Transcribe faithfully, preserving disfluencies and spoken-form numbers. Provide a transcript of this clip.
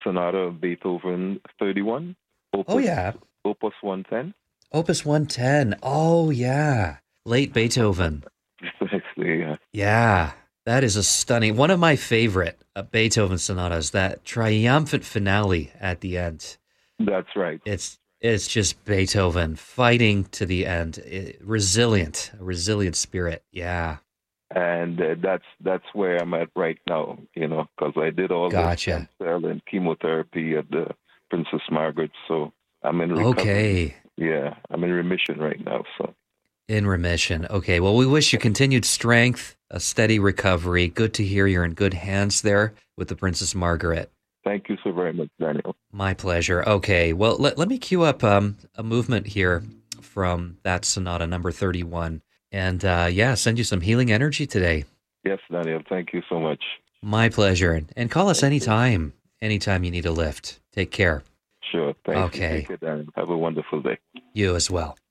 Sonata of Beethoven thirty-one, Oh, Opus yeah. Opus one ten. Opus one ten. Oh, yeah. Late Beethoven. Exactly. Yeah. Yeah. That is a stunning, one of my favorite uh, Beethoven sonatas, that triumphant finale at the end. That's right. It's it's just Beethoven fighting to the end. I- resilient, a resilient spirit. Yeah. And uh, that's that's where I'm at right now. You know, because I did all the stem Gotcha. cell and chemotherapy at the Princess Margaret, so I'm in recovery. Okay. Yeah, I'm in remission right now. So In remission. Okay. Well, we wish you continued strength, a steady recovery. Good to hear you're in good hands there with the Princess Margaret. thank you so very much, Daniel. My pleasure. Okay. Well, let, let me cue up um, a movement here from that sonata number thirty-one. And uh, yeah, send you some healing energy today. Yes, Daniel. Thank you so much. My pleasure. And, and call us Thank you. anytime, anytime you need a lift. Take care. Sure. Thanks. You take Okay. it, Daniel. Have a wonderful day. You as well.